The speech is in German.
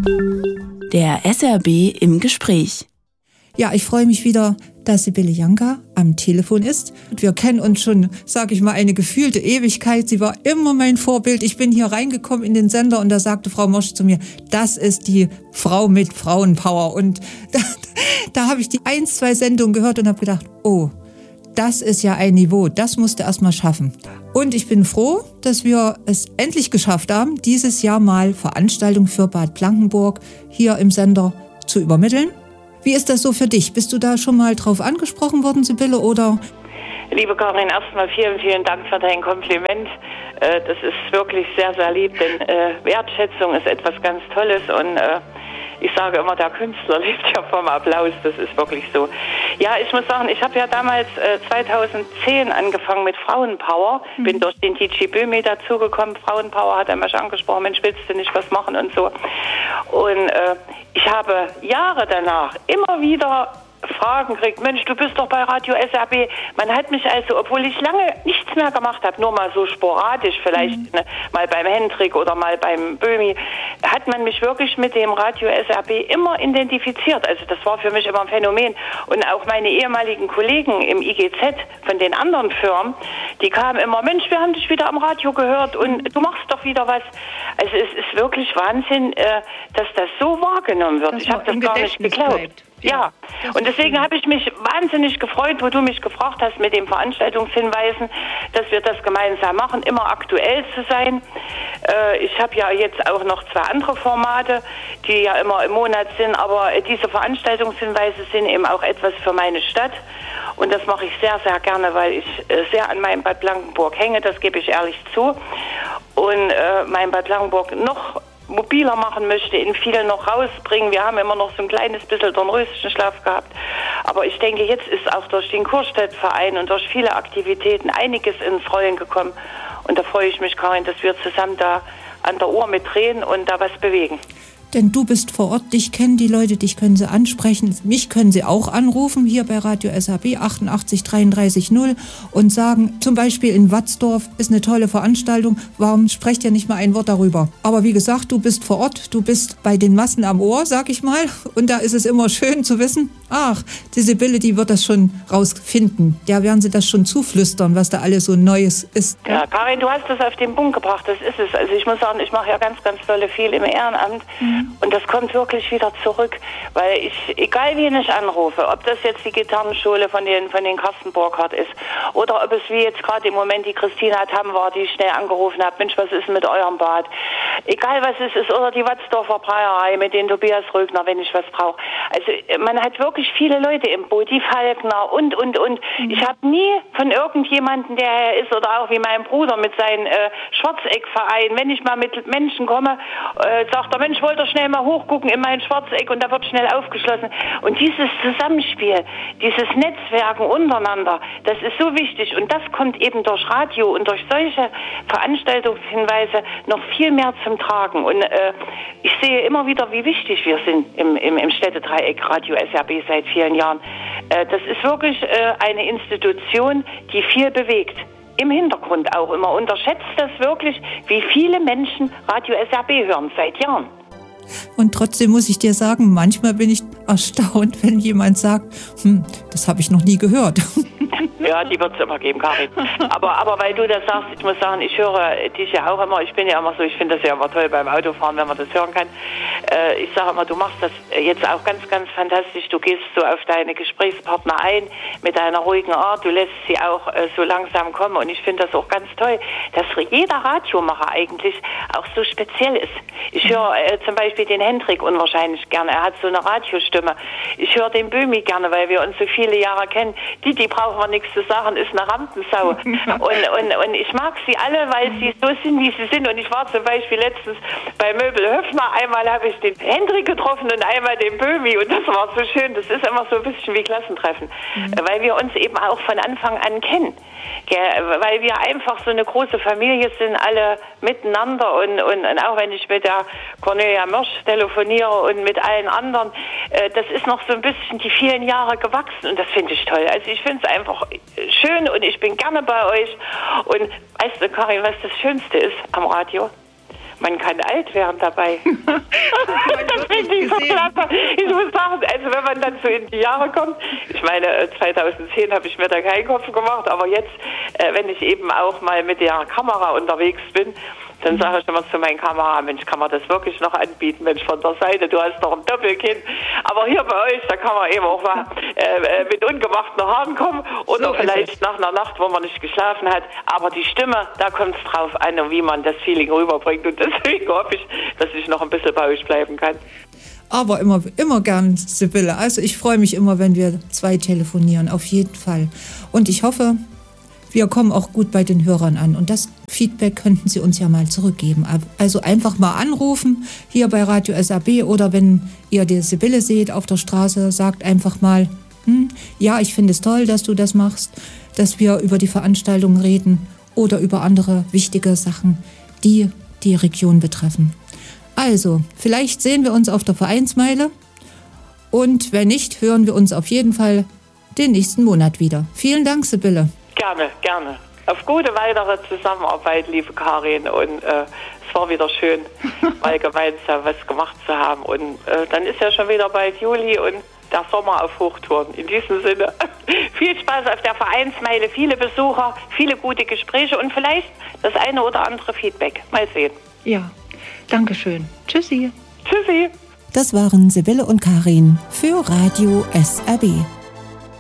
Der SRB im Gespräch. Ja, ich freue mich wieder, dass Sibylle Janka am Telefon ist. Wir kennen uns schon, sage ich mal, eine gefühlte Ewigkeit. Sie war immer mein Vorbild. Ich bin hier reingekommen in den Sender und da sagte Frau Mosch zu mir, das ist die Frau mit Frauenpower. Und da habe ich die 1-2 Sendungen gehört und habe gedacht, oh, das ist ja ein Niveau, das musst du erst mal schaffen. Und ich bin froh, dass wir es endlich geschafft haben, dieses Jahr mal Veranstaltungen für Bad Blankenburg hier im Sender zu übermitteln. Wie ist das so für dich? Bist du da schon mal drauf angesprochen worden, Sibylle, oder? Liebe Karin, erstmal vielen Dank für dein Kompliment. Das ist wirklich sehr, sehr lieb, denn Wertschätzung ist etwas ganz Tolles und ich sage immer, der Künstler lebt ja vom Applaus, das ist wirklich so. Ja, ich muss sagen, ich habe ja damals 2010 angefangen mit Frauenpower, bin durch den DJ Böhmi dazugekommen, Frauenpower hat er mich angesprochen, Mensch, willst du nicht was machen und so. Und ich habe Jahre danach immer wieder Fragen kriegt, Mensch, du bist doch bei Radio SRB. Man hat mich also, obwohl ich lange nichts mehr gemacht habe, nur mal so sporadisch, vielleicht mal beim Hendrik oder mal beim Böhmi, hat man mich wirklich mit dem Radio SRB immer identifiziert. Also das war für mich immer ein Phänomen. Und auch meine ehemaligen Kollegen im IGZ von den anderen Firmen, die kamen immer, Mensch, wir haben dich wieder am Radio gehört und du machst doch wieder was. Also es ist wirklich Wahnsinn, dass das so wahrgenommen wird. Ich habe das gar nicht geglaubt. Ja, und deswegen habe ich mich wahnsinnig gefreut, wo du mich gefragt hast mit den Veranstaltungshinweisen, dass wir das gemeinsam machen, immer aktuell zu sein. Ich habe ja jetzt auch noch 2 andere Formate, die ja immer im Monat sind, aber diese Veranstaltungshinweise sind eben auch etwas für meine Stadt und das mache ich sehr, sehr gerne, weil ich sehr an meinem Bad Blankenburg hänge, das gebe ich ehrlich zu und mein Bad Blankenburg noch mobiler machen möchte, in viele noch rausbringen. Wir haben immer noch so ein kleines bisschen Dornröschenschlaf gehabt. Aber ich denke, jetzt ist auch durch den Kurstädtverein und durch viele Aktivitäten einiges ins Rollen gekommen. Und da freue ich mich, Karin, dass wir zusammen da an der Uhr mitdrehen und da was bewegen. Denn du bist vor Ort, dich kennen die Leute, dich können sie ansprechen. Mich können sie auch anrufen, hier bei Radio SRB 88 33 0 und sagen, zum Beispiel in Watzdorf ist eine tolle Veranstaltung, warum sprecht ihr nicht mal ein Wort darüber? Aber wie gesagt, du bist vor Ort, du bist bei den Massen am Ohr, sag ich mal. Und da ist es immer schön zu wissen, ach, die Sibylle, die wird das schon rausfinden. Ja, werden sie das schon zuflüstern, was da alles so Neues ist. Ja, Karin, du hast das auf den Punkt gebracht, das ist es. Also ich muss sagen, ich mache ja ganz tolle viel im Ehrenamt. Und das kommt wirklich wieder zurück, weil ich, egal wen ich anrufe, ob das jetzt die Gitarrenschule von den Carsten Burkhardt ist oder ob es wie jetzt gerade im Moment die Christina Tamm war, die ich schnell angerufen habe, Mensch, was ist mit eurem Bad? Egal was es ist, oder die Watzdorfer Breierei mit den Tobias Rögner, wenn ich was brauche. Also man hat wirklich viele Leute im Boot, die Falkner und. Ich habe nie von irgendjemandem, der ist, oder auch wie mein Bruder mit seinem Schwarzeckverein, wenn ich mal mit Menschen komme, sagt der Mensch, wollte schnell mal hochgucken in mein Schwarzeck und da wird schnell aufgeschlossen. Und dieses Zusammenspiel, dieses Netzwerken untereinander, das ist so wichtig und das kommt eben durch Radio und durch solche Veranstaltungshinweise noch viel mehr zum Tragen. Und ich sehe immer wieder, wie wichtig wir sind im Städtedreieck Radio SRB seit vielen Jahren. Das ist wirklich eine Institution, die viel bewegt. Im Hintergrund auch immer. Unterschätzt das wirklich, wie viele Menschen Radio SRB hören seit Jahren. Und trotzdem muss ich dir sagen, manchmal bin ich erstaunt, wenn jemand sagt, das habe ich noch nie gehört. Ja, die wird es immer geben, Karin. Aber weil du das sagst, ich muss sagen, ich höre dich ja auch immer, ich bin ja immer so, ich finde das ja immer toll beim Autofahren, wenn man das hören kann. Ich sage immer, du machst das jetzt auch ganz fantastisch. Du gehst so auf deine Gesprächspartner ein mit deiner ruhigen Art. Du lässt sie auch so langsam kommen. Und ich finde das auch ganz toll, dass jeder Radiomacher eigentlich auch so speziell ist. Ich höre zum Beispiel den Hendrik unwahrscheinlich gerne. Er hat so eine Radiostimme. Ich höre den Böhmi gerne, weil wir uns so viele Jahre kennen. Die brauchen wir nichts zu sagen, ist eine Rampensau. und ich mag sie alle, weil sie so sind, wie sie sind. Und ich war zum Beispiel letztens bei Möbel Höfner. Einmal habe ich den Hendrik getroffen und einmal den Böhmi. Und das war so schön. Das ist immer so ein bisschen wie Klassentreffen. Weil wir uns eben auch von Anfang an kennen. Weil wir einfach so eine große Familie sind, alle miteinander. Und auch wenn ich mit der Cornelia Mörsch telefoniere und mit allen anderen, das ist noch so ein bisschen die vielen Jahre gewachsen. Und das finde ich toll. Also ich finde es einfach schön und ich bin gerne bei euch. Und weißt du, Karin, was das Schönste ist am Radio? Man kann alt werden dabei. Das finde ich so klasse. Ich muss sagen, also wenn man dann so in die Jahre kommt, ich meine, 2010 habe ich mir da keinen Kopf gemacht, aber jetzt, wenn ich eben auch mal mit der Kamera unterwegs bin, dann sage ich immer zu meinem Kamera, Mensch, kann man das wirklich noch anbieten? Mensch, von der Seite, du hast doch ein Doppelkinn. Aber hier bei euch, da kann man eben auch mal mit ungemachten Haaren kommen oder so vielleicht nach einer Nacht, wo man nicht geschlafen hat. Aber die Stimme, da kommt es drauf an, wie man das Feeling rüberbringt. Und deswegen hoffe ich, dass ich noch ein bisschen bei euch bleiben kann. Aber immer gern, Sibylle. Also ich freue mich immer, wenn wir 2 telefonieren, auf jeden Fall. Und ich hoffe, wir kommen auch gut bei den Hörern an. Und das Feedback könnten Sie uns ja mal zurückgeben. Also einfach mal anrufen hier bei Radio SAB oder wenn ihr die Sibylle seht auf der Straße, sagt einfach mal, ja, ich finde es toll, dass du das machst, dass wir über die Veranstaltung reden oder über andere wichtige Sachen, die die Region betreffen. Also, vielleicht sehen wir uns auf der Vereinsmeile und wenn nicht, hören wir uns auf jeden Fall den nächsten Monat wieder. Vielen Dank, Sibylle. Gerne, gerne. Auf gute weitere Zusammenarbeit, liebe Karin. Und es war wieder schön, mal gemeinsam was gemacht zu haben. Und dann ist ja schon wieder bald Juli und der Sommer auf Hochtouren. In diesem Sinne, viel Spaß auf der Vereinsmeile, viele Besucher, viele gute Gespräche und vielleicht das eine oder andere Feedback. Mal sehen. Ja, danke schön. Tschüssi. Tschüssi. Das waren Sibylle und Karin für Radio SAB.